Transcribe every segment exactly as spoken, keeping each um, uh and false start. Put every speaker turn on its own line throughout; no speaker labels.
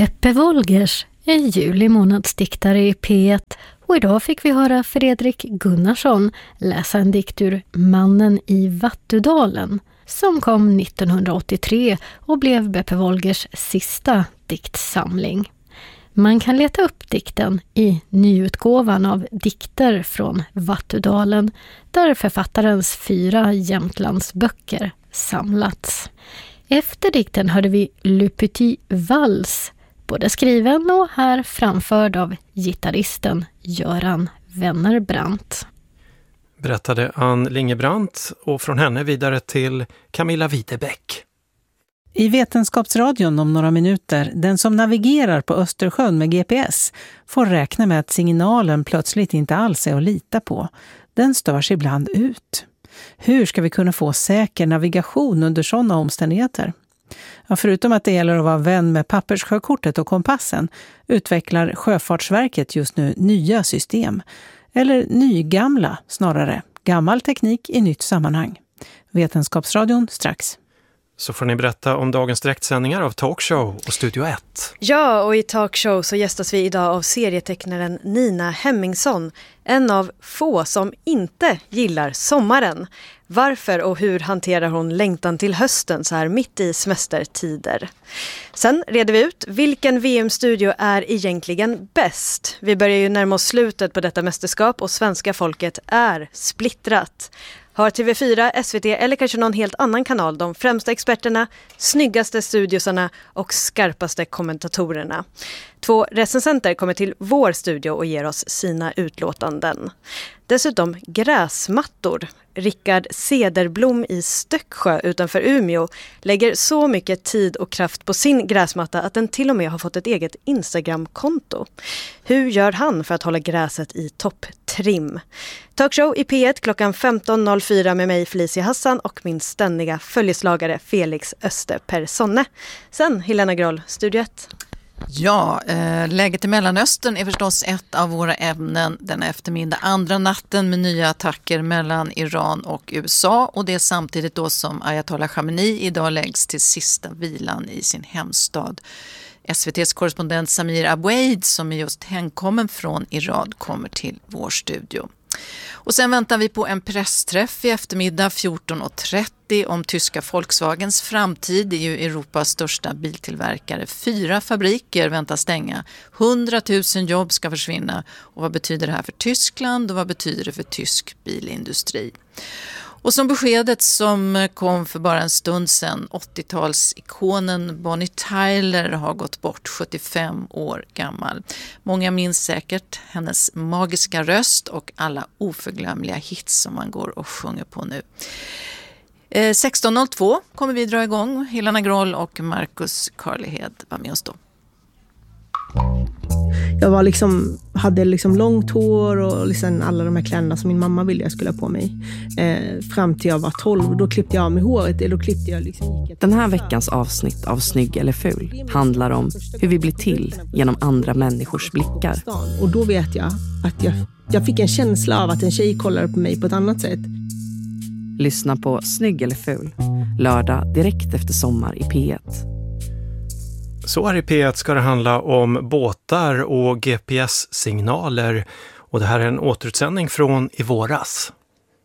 Beppe Wolgers är juli månadsdiktare i P ett och idag fick vi höra Fredrik Gunnarsson läsa en dikt ur Mannen i Vattudalen som kom nittonhundraåttiotre och blev Beppe Wolgers sista diktsamling. Man kan leta upp dikten i nyutgåvan av Dikter från Vattudalen där författarens fyra Jämtlandsböcker samlats. Efter dikten hörde vi Le Petit Vals, både skriven och här framförd av gitarristen Göran Wennerbrandt.
Berättade Ann Lingebrandt och från henne vidare till Camilla Widebäck.
I Vetenskapsradion om några minuter, den som navigerar på Östersjön med G P S får räkna med att signalen plötsligt inte alls är att lita på. Den störs ibland ut. Hur ska vi kunna få säker navigation under sådana omständigheter? Ja, förutom att det gäller att vara vän med papperssjökortet och kompassen utvecklar Sjöfartsverket just nu nya system. Eller nygamla snarare. Gammal teknik i nytt sammanhang. Vetenskapsradion strax.
Så får ni berätta om dagens direktsändningar av Talkshow och Studio ett.
Ja, och i Talkshow så gästas vi idag av serietecknaren Nina Hemmingsson. En av få som inte gillar sommaren. Varför och hur hanterar hon längtan till hösten så här mitt i semestertider? Sen reder vi ut vilken V M-studio är egentligen bäst. Vi börjar ju närma oss slutet på detta mästerskap och svenska folket är splittrat. Har T V fyra, S V T eller kanske någon helt annan kanal de främsta experterna, snyggaste studiosarna och skarpaste kommentatorerna? Två recensenter kommer till vår studio och ger oss sina utlåtanden. Dessutom gräsmattor. Rickard Cederblom i Stöcksjö utanför Umeå lägger så mycket tid och kraft på sin gräsmatta att den till och med har fått ett eget Instagram-konto. Hur gör han för att hålla gräset i topptrim? Talkshow i P ett klockan femton noll fyra med mig Felicia Hassan och min ständiga följeslagare Felix Österpersonne. Sen Helena Groll, Studio ett.
Ja, eh, läget i Mellanöstern är förstås ett av våra ämnen den eftermiddag. Andra natten med nya attacker mellan Iran och U S A och det är samtidigt då som Ayatollah Khamenei idag läggs till sista vilan i sin hemstad. S V T:s korrespondent Samir Aboueid som är just hemkommen från Iran kommer till vår studio. Och sen väntar vi på en pressträff i eftermiddag fjorton och trettio om tyska Volkswagens framtid. Det är ju Europas största biltillverkare. Fyra fabriker väntas stänga. hundratusen jobb ska försvinna. Och vad betyder det här för Tyskland och vad betyder det för tysk bilindustri? Och som beskedet som kom för bara en stund sedan, åttiotalsikonen Bonnie Tyler har gått bort, sjuttiofem år gammal. Många minns säkert hennes magiska röst och alla oförglömliga hits som man går och sjunger på nu. Eh, sexton noll två kommer vi dra igång. Helena Groll och Marcus Karlihed var med oss då.
Jag var liksom, hade liksom långt hår och liksom alla de här kläderna som min mamma ville jag skulle ha på mig. Eh, fram till jag var tolv, då klippte jag av mig håret. Eller då klippte jag liksom...
Den här veckans avsnitt av Snygg eller ful handlar om hur vi blir till genom andra människors blickar.
Och då vet jag att jag, jag fick en känsla av att en tjej kollade på mig på ett annat sätt.
Lyssna på Snygg eller ful, lördag direkt efter sommar i P ett.
Så här i P ett ska det handla om båtar och G P S-signaler och det här är en återutsändning från i våras.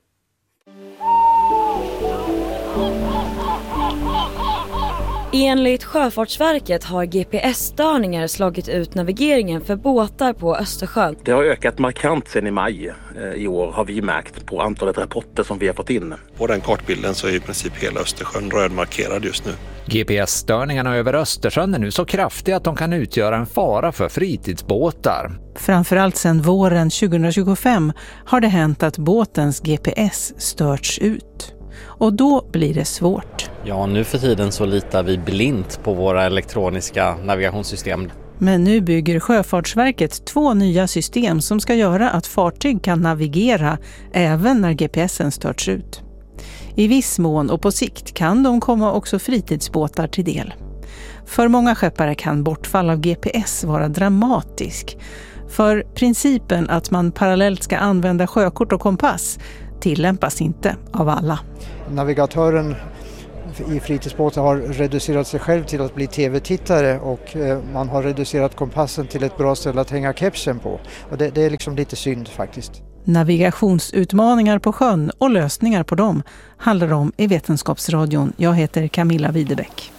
Enligt Sjöfartsverket har G P S-störningar slagit ut navigeringen för båtar på Östersjön.
Det har ökat markant sedan i maj i år har vi märkt på antalet rapporter som vi har fått in.
På den kartbilden så är i princip hela Östersjön rödmarkerad just nu.
G P S-störningarna över Östersjön är nu så kraftiga att de kan utgöra en fara för fritidsbåtar.
Framförallt sedan våren tjugohundratjugofem har det hänt att båtens G P S störts ut. Och då blir det svårt.
Ja, nu för tiden så litar vi blint på våra elektroniska navigationssystem.
Men nu bygger Sjöfartsverket två nya system som ska göra att fartyg kan navigera även när G P S:en störts ut. I viss mån och på sikt kan de komma också fritidsbåtar till del. För många skeppare kan bortfall av G P S vara dramatisk. För principen att man parallellt ska använda sjökort och kompass tillämpas inte av alla.
Navigatören i fritidsbåtar har reducerat sig själv till att bli tv-tittare och man har reducerat kompassen till ett bra ställe att hänga kepsen på. Och det, det är liksom lite synd faktiskt.
Navigationsutmaningar på sjön och lösningar på dem handlar om i Vetenskapsradion. Jag heter Camilla Widebäck.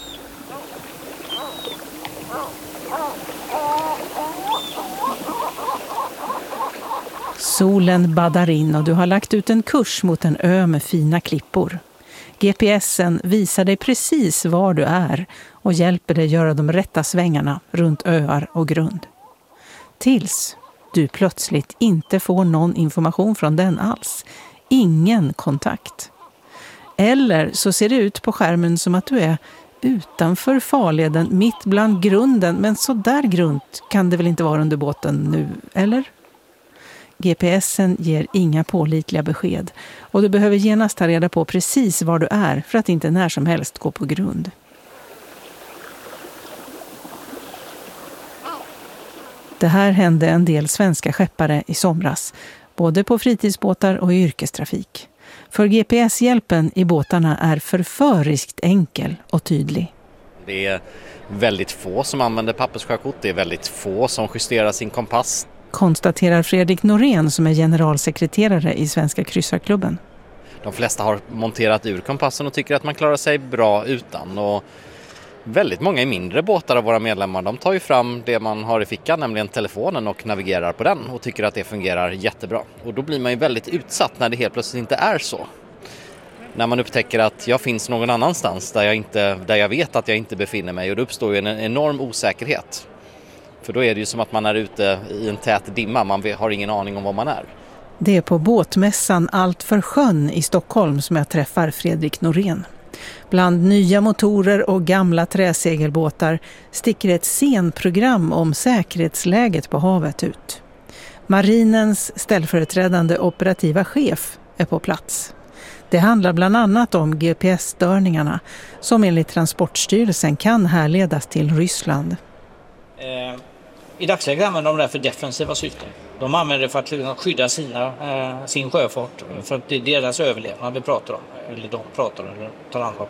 Solen baddar in och du har lagt ut en kurs mot en ö med fina klippor. G P S'en visar dig precis var du är och hjälper dig göra de rätta svängarna runt öar och grund. Tills du plötsligt inte får någon information från den alls. Ingen kontakt. Eller så ser det ut på skärmen som att du är utanför farleden, mitt bland grunden. Men så där grunt kan det väl inte vara under båten nu, eller? G P S'en ger inga pålitliga besked och du behöver genast ta reda på precis var du är för att inte när som helst gå på grund. Det här hände en del svenska skeppare i somras, både på fritidsbåtar och i yrkestrafik. För G P S-hjälpen i båtarna är förföriskt enkel och tydlig.
Det är väldigt få som använder papperssjökort, det är väldigt få som justerar sin kompass.
Konstaterar Fredrik Norén som är generalsekreterare i Svenska kryssarklubben.
De flesta har monterat ur kompassen och tycker att man klarar sig bra utan. Och väldigt många i mindre båtar av våra medlemmar, de tar ju fram det man har i fickan, nämligen telefonen, och navigerar på den och tycker att det fungerar jättebra. Och då blir man ju väldigt utsatt när det helt plötsligt inte är så. När man upptäcker att jag finns någon annanstans där jag, inte, där jag vet att jag inte befinner mig, och då uppstår ju en enorm osäkerhet. För då är det ju som att man är ute i en tät dimma, man har ingen aning om var man är.
Det är på båtmässan Allt för sjön i Stockholm som jag träffar Fredrik Norén. Bland nya motorer och gamla träsegelbåtar sticker ett scenprogram om säkerhetsläget på havet ut. Marinens ställföreträdande operativa chef är på plats. Det handlar bland annat om G P S-störningarna som enligt Transportstyrelsen kan härledas till Ryssland.
Eh, I dagsläget använder de det för defensiva syften. De använder det för att skydda sina, eh, sin sjöfart, för att det är deras överlevnad vi pratar om, eller de pratar om, eller tar ansvar.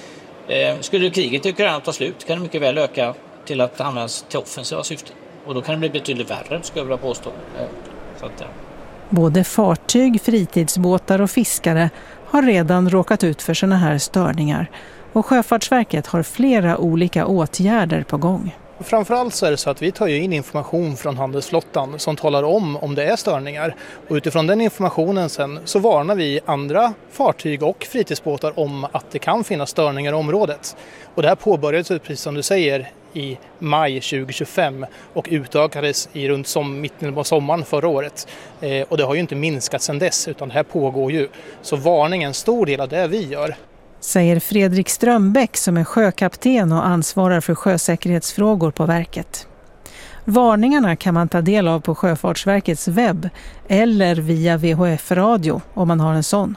Eh, skulle kriget i Ukraina ta slut kan det mycket väl öka till att användas till offensiva syften. Och då kan det bli betydligt värre, skulle jag vilja påstå. Eh, så att, ja.
Både fartyg, fritidsbåtar och fiskare har redan råkat ut för såna här störningar. Och Sjöfartsverket har flera olika åtgärder på gång.
Framförallt så är det så att vi tar ju in information från handelsflottan som talar om om det är störningar. Och utifrån den informationen sen så varnar vi andra fartyg och fritidsbåtar om att det kan finnas störningar i området. Och det här påbörjades, precis som du säger, i maj tjugo tjugofem och utökades i runt som mitten av sommaren förra året. Eh, och det har ju inte minskat sedan dess, utan det här pågår ju. Så varningen är en stor del av det vi gör.
Säger Fredrik Strömbäck som är sjökapten och ansvarar för sjösäkerhetsfrågor på verket. Varningarna kan man ta del av på Sjöfartsverkets webb eller via V H F-radio om man har en sån.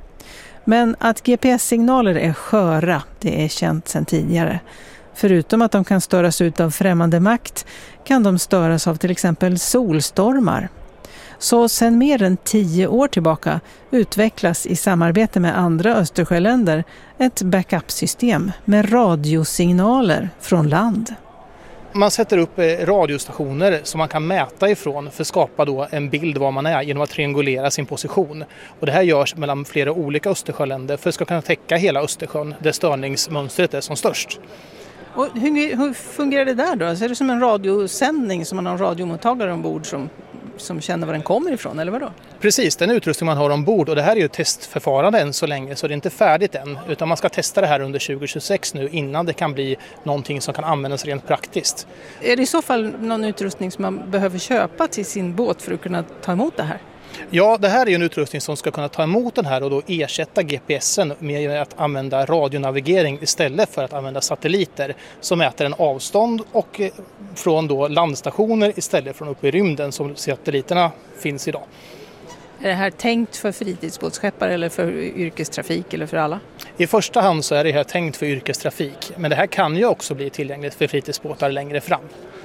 Men att G P S-signaler är sköra, det är känt sedan tidigare. Förutom att de kan störas ut av främmande makt kan de störas av till exempel solstormar. Så sedan mer än tio år tillbaka utvecklas i samarbete med andra Östersjöländer ett backup-system med radiosignaler från land.
Man sätter upp radiostationer som man kan mäta ifrån för att skapa då en bild var man är genom att triangulera sin position. Och det här görs mellan flera olika Östersjöländer för att ska kunna täcka hela Östersjön där störningsmönstret är som störst.
Och hur, hur fungerar det där då? Så är det som en radiosändning som man har en radiomottagare ombord som, som känner var den kommer ifrån, eller vadå?
Precis, den utrustning man har ombord, och det här är ju ett testförfarande än så länge, så det är inte färdigt än, utan man ska testa det här under tjugo tjugosex nu innan det kan bli någonting som kan användas rent praktiskt.
Är det i så fall någon utrustning som man behöver köpa till sin båt för att kunna ta emot det här?
Ja, det här är en utrustning som ska kunna ta emot den här och då ersätta G P S'en med att använda radionavigering istället för att använda satelliter som mäter en avstånd och från då landstationer istället från uppe i rymden som satelliterna finns idag.
Är det här tänkt för fritidsbåtsskeppare eller för yrkestrafik eller för alla?
I första hand så är det här tänkt för yrkestrafik, men det här kan ju också bli tillgängligt för fritidsbåtar längre fram.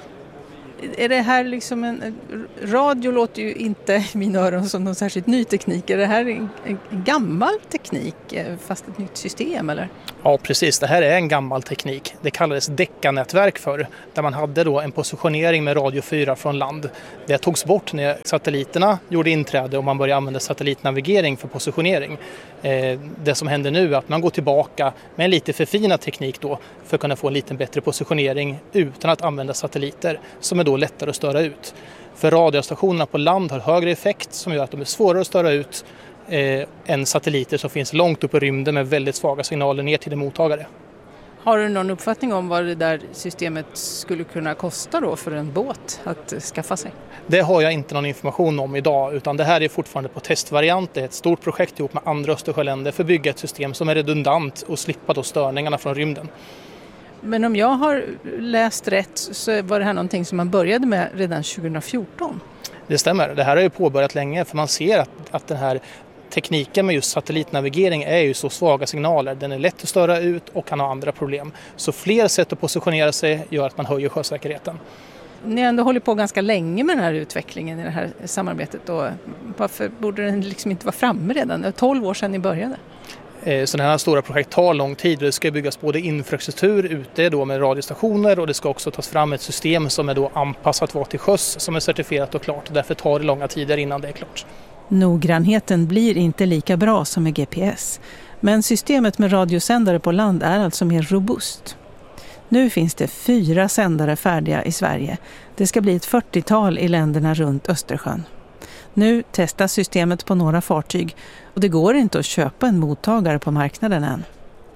Är det här liksom en... Radio låter ju inte i mina öron som någon särskilt ny teknik. Är det här en, en gammal teknik fast ett nytt system eller?
Ja, precis. Det här är en gammal teknik. Det kallades deckanätverk förr, där man hade då en positionering med radio fyra från land. Det togs bort när satelliterna gjorde inträde och man började använda satellitnavigering för positionering. Eh, det som händer nu är att man går tillbaka med en lite förfinad teknik då för att kunna få en lite bättre positionering utan att använda satelliter, som är då lättare att störa ut. För radiostationerna på land har högre effekt som gör att de är svårare att störa ut Eh, än satelliter som finns långt upp i rymden med väldigt svaga signaler ner till en mottagare.
Har du någon uppfattning om vad det där systemet skulle kunna kosta då för en båt att skaffa sig?
Det har jag inte någon information om idag, utan det här är fortfarande på testvariant. Det är ett stort projekt ihop med andra Östersjöländer för att bygga ett system som är redundant och slippa då störningarna från rymden.
Men om jag har läst rätt så var det här någonting som man började med redan tjugo fjorton.
Det stämmer. Det här har ju påbörjat länge, för man ser att, att den här tekniken med just satellitnavigering är ju så svaga signaler. Den är lätt att störa ut och kan ha andra problem. Så fler sätt att positionera sig gör att man höjer sjösäkerheten.
Ni har ändå hållit på ganska länge med den här utvecklingen i det här samarbetet. Och varför borde den liksom inte vara framme redan? Det är tolv år sedan ni började.
Sådana här stora projekt tar lång tid. Det ska byggas både infrastruktur ute då med radiostationer, och det ska också tas fram ett system som är då anpassat att vara till sjöss, som är certifierat och klart. Därför tar det långa tider innan det är klart.
Noggrannheten blir inte lika bra som med G P S, men systemet med radiosändare på land är alltså mer robust. Nu finns det fyra sändare färdiga i Sverige. Det ska bli ett fyrtiotal i länderna runt Östersjön. Nu testas systemet på några fartyg och det går inte att köpa en mottagare på marknaden än.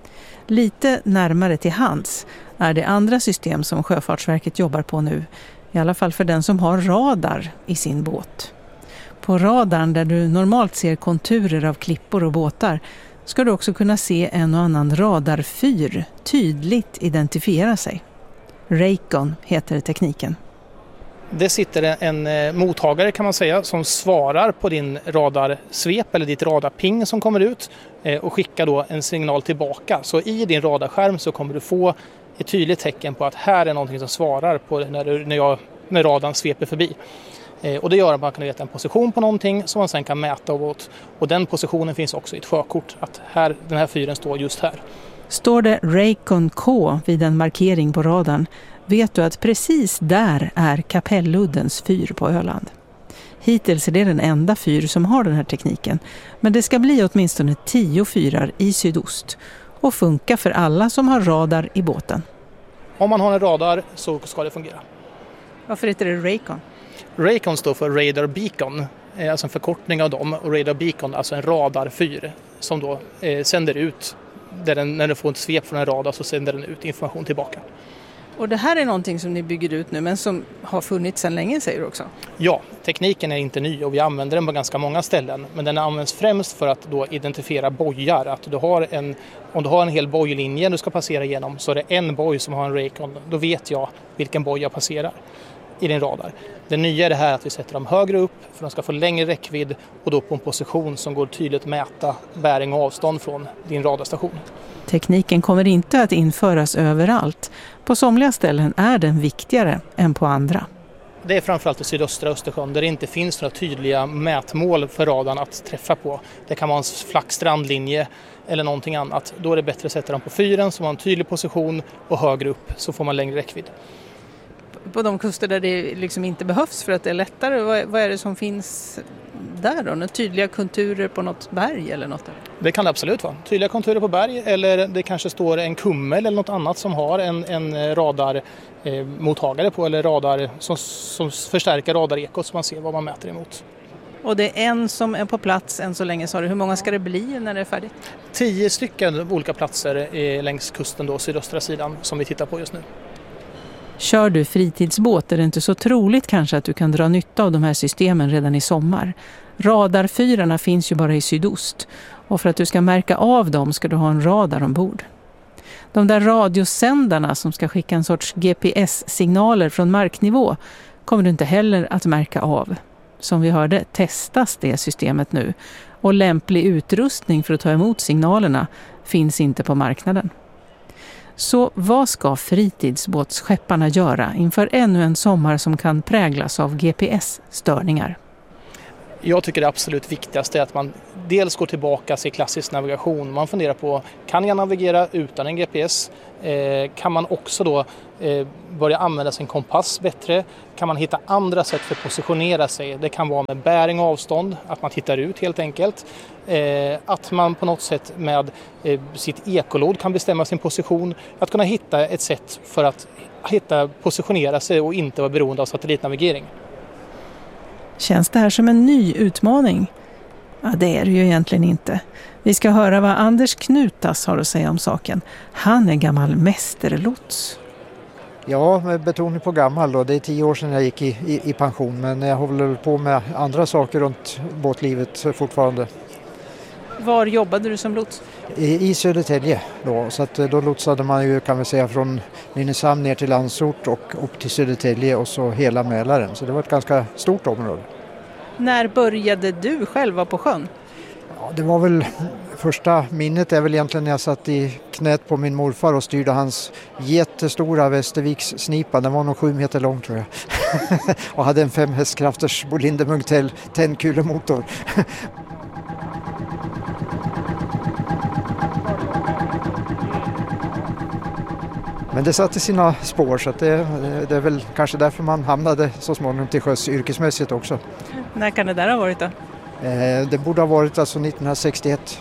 Lite närmare till hands är det andra system som Sjöfartsverket jobbar på nu, i alla fall för den som har radar i sin båt. På radarn, där du normalt ser konturer av klippor och båtar, ska du också kunna se en och annan radarfyr tydligt identifiera sig. Raycon heter tekniken.
Det sitter en mottagare kan man säga som svarar på din radarsvep eller ditt radarping som kommer ut och skickar då en signal tillbaka. Så i din radarskärm så kommer du få ett tydligt tecken på att här är någonting som svarar på när, du, när, jag, när radarn sveper förbi. Och det gör att man kan veta en position på någonting som man sen kan mäta åt. Och den positionen finns också i ett sjökort, att här, den här fyren står just här.
Står det Raycon K vid en markering på radarn, vet du att precis där är Kapelluddens fyr på Öland. Hittills är det den enda fyr som har den här tekniken, men det ska bli åtminstone tio fyrar i sydost och funka för alla som har radar i båten.
Om man har en radar så ska det fungera.
Varför heter det Raycon?
Raycon står för Radar Beacon, alltså en förkortning av dem, och Radar Beacon alltså en radarfyr som då eh, sänder ut, där den, när den får ett svep från en radar så sänder den ut information tillbaka.
Och det här är någonting som ni bygger ut nu men som har funnits sedan länge, säger du också?
Ja, tekniken är inte ny och vi använder den på ganska många ställen, men den används främst för att då identifiera bojar. Att du har en, om du har en hel bojlinje du ska passera igenom så är det en boj som har en Raycon, då vet jag vilken boj jag passerar i din radar. Det nya är det här att vi sätter dem högre upp för att de ska få längre räckvidd och då på en position som går tydligt att mäta bäring och avstånd från din radarstation.
Tekniken kommer inte att införas överallt. På somliga ställen är den viktigare än på andra.
Det är framförallt i sydöstra Östersjön där det inte finns några tydliga mätmål för radarn att träffa på. Det kan vara en flack strandlinje eller någonting annat. Då är det bättre att sätta dem på fyren som har en tydlig position och högre upp så får man längre räckvidd.
På de kuster där det liksom inte behövs för att det är lättare, vad, vad är det som finns där då? Några tydliga konturer på något berg eller något?
Det kan det absolut vara. Tydliga konturer på berg eller det kanske står en kummel eller något annat som har en, en radarmottagare på eller radar som, som förstärker radarekot så man ser vad man mäter emot.
Och det är en som är på plats än så länge, sa du. Hur många ska det bli när det är färdigt?
Tio stycken olika platser längs kusten då, sydöstra sidan som vi tittar på just nu.
Kör du fritidsbåt är det inte så troligt kanske att du kan dra nytta av de här systemen redan i sommar. Radarfyrarna finns ju bara i sydost och för att du ska märka av dem ska du ha en radar ombord. De där radiosändarna som ska skicka en sorts G P S-signaler från marknivå kommer du inte heller att märka av. Som vi hörde testas det systemet nu och lämplig utrustning för att ta emot signalerna finns inte på marknaden. Så vad ska fritidsbåtsskepparna göra inför ännu en sommar som kan präglas av G P S-störningar?
Jag tycker det absolut viktigaste är att man dels går tillbaka till klassisk navigation. Man funderar på, kan jag navigera utan en G P S? Eh, kan man också då eh, börja använda sin kompass bättre? Kan man hitta andra sätt för att positionera sig? Det kan vara med bäring och avstånd, att man tittar ut helt enkelt. Eh, att man på något sätt med eh, sitt ekolod kan bestämma sin position. Att kunna hitta ett sätt för att hitta, positionera sig och inte vara beroende av satellitnavigering.
Känns det här som en ny utmaning? Ja, det är det ju egentligen inte. Vi ska höra vad Anders Knutas har att säga om saken. Han är gammal mästerlots.
Ja, med betoning på gammal då. Det är tio år sedan jag gick i, i, i pension, men jag håller på med andra saker runt båtlivet fortfarande.
Var jobbade du som lots?
I, i Södertälje då, så att då lotsade man ju, kan vi säga, från Nynäshamn ner till Landsort och upp till Södertälje och så hela Mälaren. Så det var ett ganska stort område.
När började du själv vara på sjön?
Ja, det var väl, första minnet är väl egentligen när jag satt i knät på min morfar och styrde hans jättestora Västerviks snipa. Den var nog sju meter lång tror jag. Och hade en fem hästkrafters Bolinder Munktell tändkulemotor. Men det satte sina spår, så att det, det är väl kanske därför man hamnade så småningom till sjöss yrkesmässigt också.
När kan det där ha varit då?
Eh, det borde ha varit alltså nittonhundrasextioett.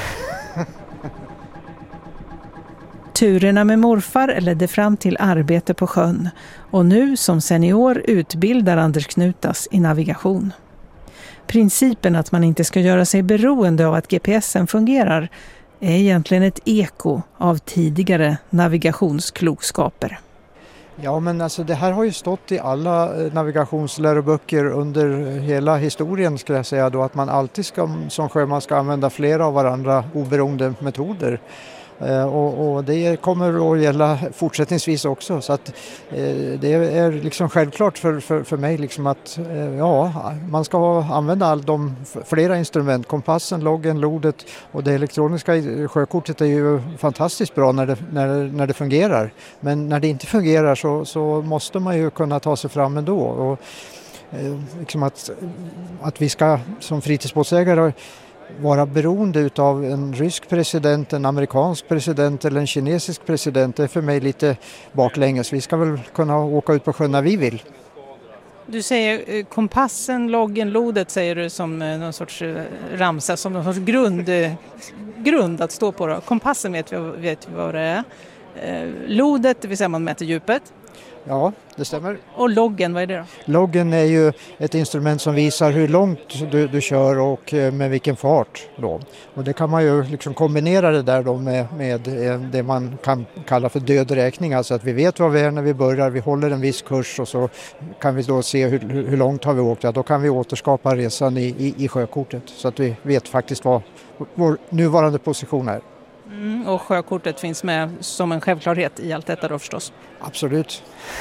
Turerna med morfar ledde fram till arbete på sjön och nu som senior utbildar Anders Knutas i navigation. Principen att man inte ska göra sig beroende av att G P S:en fungerar är egentligen ett eko av tidigare navigationsklokskaper.
Ja, men alltså det här har ju stått i alla navigationsläroböcker under hela historien, skulle jag säga då, att man alltid ska, som sjöman ska använda flera av varandra oberoende metoder. Eh, och, och det kommer att gälla fortsättningsvis också, så att eh, det är liksom självklart för, för, för mig liksom att eh, ja, man ska använda all de flera instrument, kompassen, loggen, lodet, och det elektroniska sjökortet är ju fantastiskt bra när det, när, när det fungerar, men när det inte fungerar så, så måste man ju kunna ta sig fram ändå. Och, eh, liksom att, att vi ska som fritidsbåtsägare vara beroende av en rysk president, en amerikansk president eller en kinesisk president, det är för mig lite baklänges. Vi ska väl kunna åka ut på sjön när vi vill.
Du säger kompassen, loggen, lodet säger du som någon sorts ramsa, som någon sorts grund, grund att stå på. Då. Kompassen vet vi, vet vi vad det är. Lodet, det vill säga man mäter djupet.
Ja, det stämmer.
Och loggen, vad är det då?
Loggen är ju ett instrument som visar hur långt du, du kör och med vilken fart då. Och det kan man ju liksom kombinera det där då med, med det man kan kalla för dödräkning. Alltså att vi vet vad vi är när vi börjar, vi håller en viss kurs och så kan vi då se hur, hur långt har vi åkt. Ja, då kan vi återskapa resan i, i, i sjökortet så att vi vet faktiskt vad vår nuvarande position är.
Mm, och sjökortet finns med som en självklarhet i allt detta då förstås?
Absolut.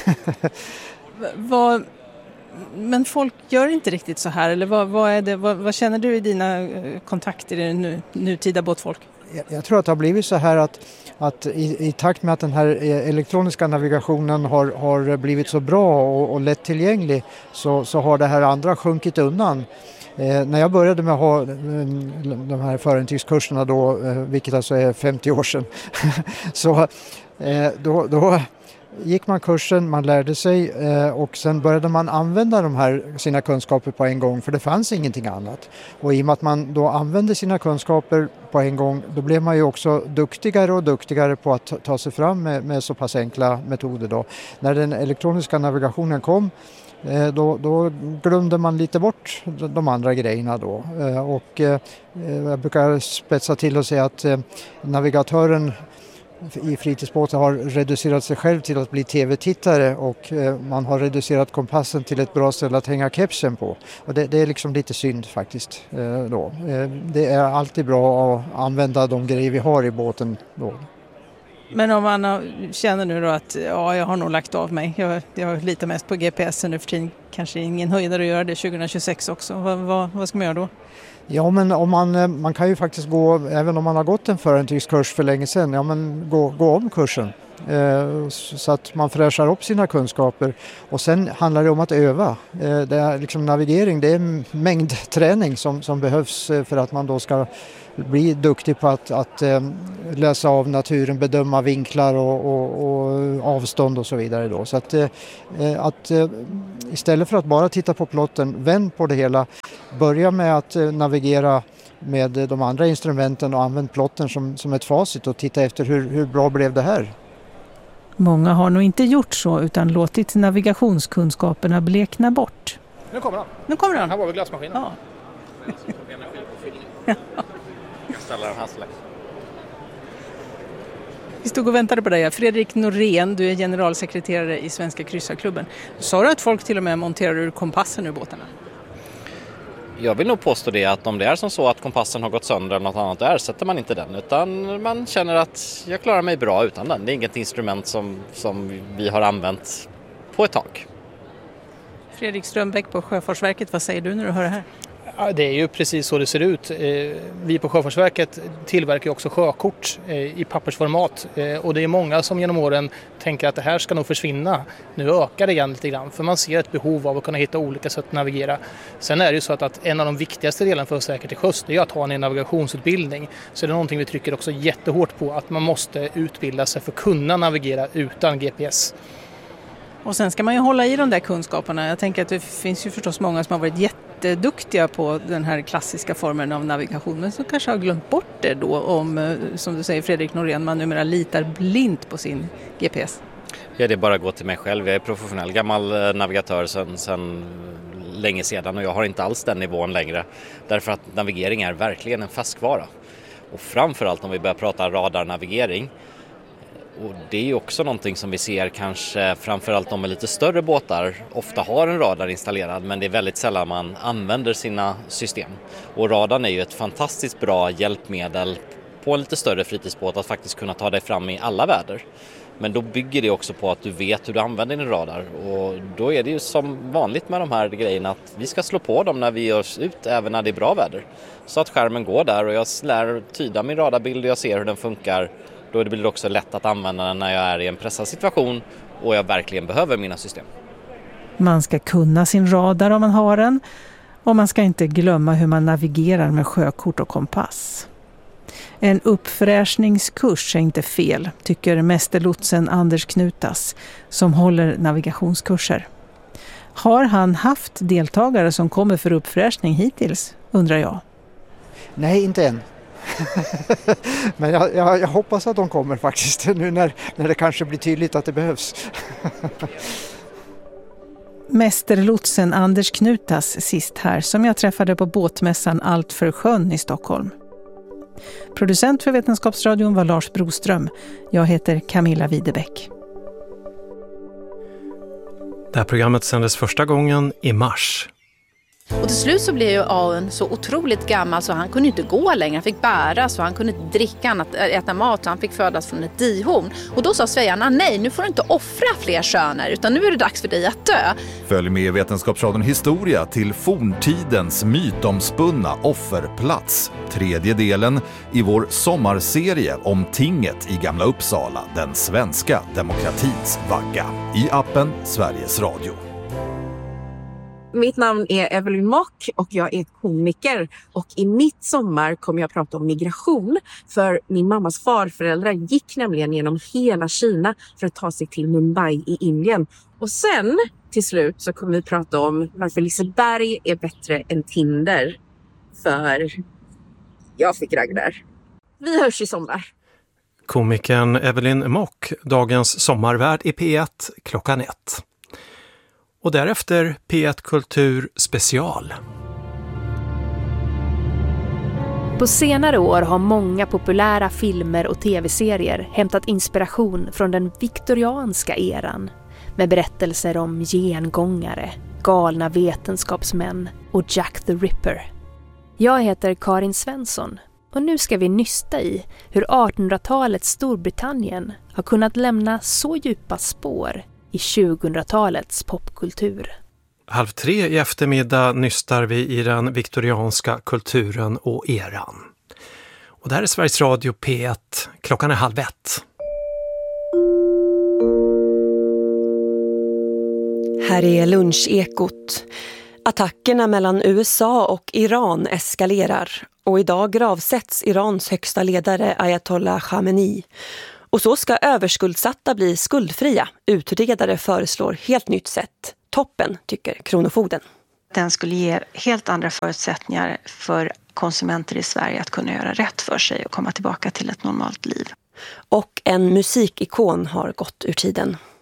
vad, men folk gör inte riktigt så här, eller vad, vad, är det, vad, vad känner du i dina kontakter i nu, nutida båtfolk?
Jag, jag tror att det har blivit så här att, att i, i takt med att den här elektroniska navigationen har, har blivit så bra och, och lättillgänglig så, så har det här andra sjunkit undan. Eh, när jag började med att ha eh, de här förintygskurserna då, eh, vilket alltså är femtio år sedan, så eh, då, då gick man kursen, man lärde sig eh, och sen började man använda de här sina kunskaper på en gång, för det fanns ingenting annat. Och i och med att man då använde sina kunskaper på en gång, då blev man ju också duktigare och duktigare på att ta, ta sig fram med, med så pass enkla metoder då. När den elektroniska navigationen kom, Då, då glömde man lite bort de andra grejerna då. Och jag brukar spetsa till och säga att navigatören i fritidsbåtar har reducerat sig själv till att bli tv-tittare och man har reducerat kompassen till ett bra ställe att hänga kepsen på. Och det, det är liksom lite synd faktiskt då. Det är alltid bra att använda de grejer vi har i båten då.
Men om man känner nu då att ja, jag har nog lagt av mig, jag, jag litar mest på G P S nu för tiden, kanske ingen höjdare att göra det tjugohundratjugosex också, vad, vad, vad ska man göra då?
Ja, men om man, man kan ju faktiskt gå, även om man har gått en förintygskurs för länge sedan, ja men gå, gå om kursen Eh, så att man fräschar upp sina kunskaper. Och sen handlar det om att öva. Eh, det är liksom navigering, det är en mängdträning som, som behövs för att man då ska bli duktig på att, att eh, läsa av naturen, bedöma vinklar och, och, och avstånd och så vidare. Då. Så att, eh, att eh, istället för att bara titta på plotten, vänd på det hela. Börja med att eh, navigera med de andra instrumenten och använd plotten som, som ett facit och titta efter hur, hur bra blev det här.
Många har nog inte gjort så utan låtit navigationskunskaperna blekna bort.
Nu kommer han.
Nu kommer han.
Här var vi glassmaskinen.
Ja. Vi stod och väntade på dig. Fredrik Norén, du är generalsekreterare i Svenska kryssarklubben. Sa du att folk till och med monterar ur kompassen ur båtarna?
Jag vill nog påstå det att om det är som så att kompassen har gått sönder eller något annat, där sätter man inte den utan man känner att jag klarar mig bra utan den. Det är inget instrument som, som vi har använt på ett tag.
Fredrik Strömbäck på Sjöfartsverket, vad säger du när du hör det här?
Ja, det är ju precis så det ser ut. Vi på Sjöfartsverket tillverkar också sjökort i pappersformat och det är många som genom åren tänker att det här ska nog försvinna. Nu ökar det igen lite grann för man ser ett behov av att kunna hitta olika sätt att navigera. Sen är det ju så att, att en av de viktigaste delarna för säkerhet till sjöss är att ha en navigationsutbildning. Så det är någonting vi trycker också jättehårt på, att man måste utbilda sig för att kunna navigera utan G P S.
Och sen ska man ju hålla i de där kunskaperna. Jag tänker att det finns ju förstås många som har varit jätteduktiga på den här klassiska formen av navigation men som kanske har glömt bort det då om, som du säger Fredrik Norén, man numera litar blint på sin G P S.
Ja, det är bara att gå till mig själv. Jag är professionell gammal navigatör sedan, sedan länge sedan och jag har inte alls den nivån längre. Därför att navigering är verkligen en färskvara. Och framförallt om vi börjar prata radarnavigering. Och det är ju också någonting som vi ser kanske framförallt de med lite större båtar ofta har en radar installerad men det är väldigt sällan man använder sina system. Och radarn är ju ett fantastiskt bra hjälpmedel på en lite större fritidsbåt att faktiskt kunna ta dig fram i alla väder. Men då bygger det också på att du vet hur du använder din radar och då är det ju som vanligt med de här grejerna att vi ska slå på dem när vi görs ut även när det är bra väder. Så att skärmen går där och jag lär tyda min radarbild och jag ser hur den funkar. Då blir det också lätt att använda den när jag är i en pressad situation och jag verkligen behöver mina system.
Man ska kunna sin radar om man har den och man ska inte glömma hur man navigerar med sjökort och kompass. En uppfräschningskurs är inte fel, tycker mästerlotsen Anders Knutas som håller navigationskurser. Har han haft deltagare som kommer för uppfräschning hittills, undrar jag?
Nej, inte än. Men jag, jag, jag hoppas att de kommer faktiskt nu när, när det kanske blir tydligt att det behövs.
Mästerlotsen Anders Knutas sist här som jag träffade på båtmässan Allt för sjön i Stockholm. Producent för Vetenskapsradion var Lars Broström. Jag heter Camilla Widebäck.
Det här programmet sändes första gången i mars.
Och till slut så blev ju Aun så otroligt gammal så han kunde inte gå längre. Han fick bära så han kunde inte dricka annat, äta mat så han fick födas från ett dihorn. Och då sa Svejarna, nej nu får du inte offra fler söner utan nu är det dags för dig att dö.
Följ med Vetenskapsradion Historia till forntidens mytomspunna offerplats. Tredje delen i vår sommarserie om tinget i Gamla Uppsala, den svenska demokratins vagga. I appen Sveriges Radio.
Mitt namn är Evelyn Mock och jag är komiker och i mitt sommar kommer jag prata om migration för min mammas farföräldrar gick nämligen genom hela Kina för att ta sig till Mumbai i Indien. Och sen till slut så kommer vi prata om varför Liseberg är bättre än Tinder för jag fick ragg där. Vi hörs i sommar.
Komikern Evelyn Mock, dagens sommarvärd i P ett klockan ett. Och därefter P ett Kultur special.
På senare år har många populära filmer och tv-serier hämtat inspiration från den viktorianska eran med berättelser om gengångare, galna vetenskapsmän och Jack the Ripper. Jag heter Karin Svensson och nu ska vi nysta i hur artonhundratalets Storbritannien har kunnat lämna så djupa spår i tjugohundratalets popkultur.
Halv tre i eftermiddag nystar vi i den viktorianska kulturen och eran. Och det här är Sveriges Radio P ett. Klockan är halv ett.
Här är Lunchekot. Attackerna mellan U S A och Iran eskalerar och idag gravsätts Irans högsta ledare Ayatollah Khamenei. Och så ska överskuldsatta bli skuldfria. Utredare föreslår helt nytt sätt. Toppen, tycker kronofogden.
Den skulle ge helt andra förutsättningar för konsumenter i Sverige att kunna göra rätt för sig och komma tillbaka till ett normalt liv.
Och en musikikon har gått ur tiden.